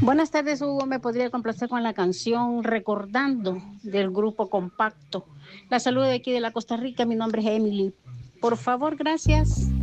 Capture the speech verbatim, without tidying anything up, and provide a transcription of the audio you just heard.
Buenas tardes, Hugo. ¿Me podría complacer con la canción Recordando del grupo Compacto? La saludo de aquí de la Costa Rica. Mi nombre es Emily. Por favor, gracias.